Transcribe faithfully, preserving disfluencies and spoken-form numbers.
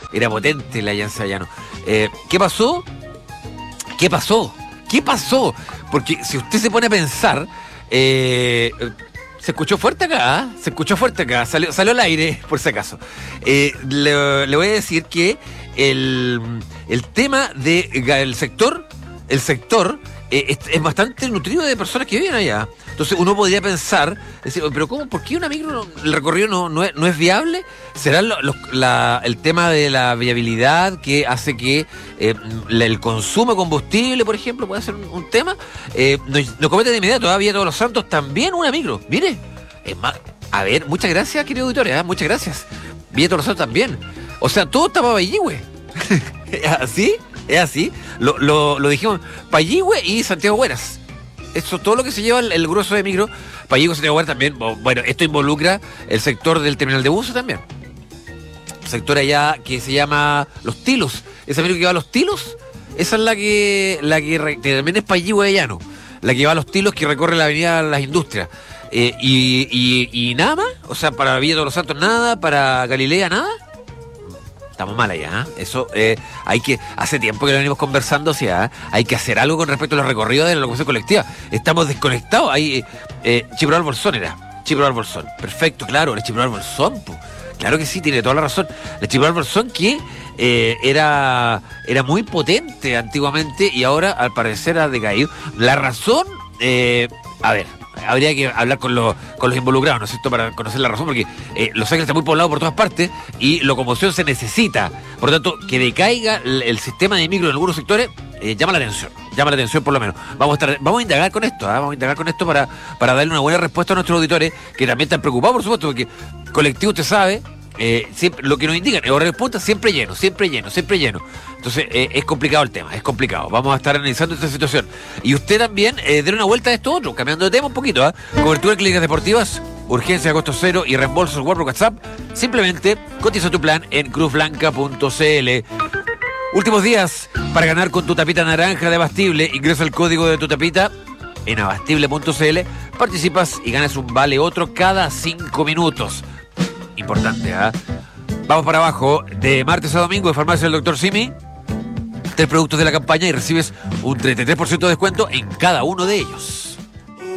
Era potente la Alianza Llano. Eh, ¿Qué pasó? ¿Qué pasó? ¿Qué pasó? Porque si usted se pone a pensar, eh, se escuchó fuerte acá, ¿eh? Se escuchó fuerte acá, salió, salió al aire, por si acaso. Eh, le, le voy a decir que el, el tema del sector, el sector eh, es, es bastante nutrido de personas que viven allá. Entonces uno podría pensar, decir, pero ¿cómo? ¿Por qué una micro, no, el recorrido no, no, es, no es viable? ¿Será lo, lo, la, el tema de la viabilidad que hace que eh, el consumo de combustible, por ejemplo, pueda ser un, un tema? Eh, nos, nos comete de inmediato, todavía Todos los Santos también una micro. Mire, es más, a ver, muchas gracias, querido auditorio, ¿eh? Muchas gracias. Villa Todos los Santos también. O sea, todo está para Payihue. ¿Es así? ¿Es así? Lo, lo, lo dijimos, Payihue y Santiago Hueras. Eso es todo lo que se lleva el, el grueso de micro. Payihue, Santiago Hueras también. Bueno, esto involucra el sector del terminal de buses también. El sector allá que se llama Los Tilos. Esa micro que va a Los Tilos, esa es la que, la que, re, que también es Payihue de Llano. La que va a Los Tilos, que recorre la avenida Las Industrias. Eh, y, y, y nada más, o sea, para Villa Todos los Santos nada, para Galilea nada. Estamos mal allá, ¿eh? Eso eh, hay que, hace tiempo que lo venimos conversando, o sea, ¿eh? Hay que hacer algo con respecto a los recorridos de la locomoción colectiva. Estamos desconectados. Ahí, eh, Chiproal Bolsón era, Chiproal Bolsón, perfecto, claro, el Chiproal Bolsón, pues. Claro que sí, tiene toda la razón. El Chiproal Bolsón que eh, era, era muy potente antiguamente y ahora al parecer ha decaído. La razón, eh, a ver, habría que hablar con los, con los involucrados, ¿no es cierto?, para conocer la razón, porque eh, Los Ángeles está muy poblado por todas partes y locomoción se necesita. Por lo tanto, que decaiga el, el sistema de micro en algunos sectores eh, llama la atención, llama la atención por lo menos. Vamos a estar, vamos a indagar con esto, ¿eh? vamos a indagar con esto para, para darle una buena respuesta a nuestros auditores, que también están preocupados, por supuesto, porque colectivo, usted sabe, eh, siempre, lo que nos indican, el horario de punta siempre lleno, siempre lleno, siempre lleno. Entonces, eh, es complicado el tema, es complicado. Vamos a estar analizando esta situación. Y usted también, eh, dé una vuelta a esto otro, cambiando de tema un poquito, ¿eh? Cobertura de clínicas deportivas, urgencia a costo cero y reembolsos web por WhatsApp. Simplemente cotiza tu plan en cruz blanca punto c l. Últimos días para ganar con tu tapita naranja de Abastible. Ingresa el código de tu tapita en abastible punto c l. Participas y ganas un vale otro cada cinco minutos. Importante, ¿ah? ¿eh? Vamos para abajo. De martes a domingo, de Farmacia del Doctor Simi. Tres productos de la campaña y recibes un treinta y tres por ciento de descuento en cada uno de ellos.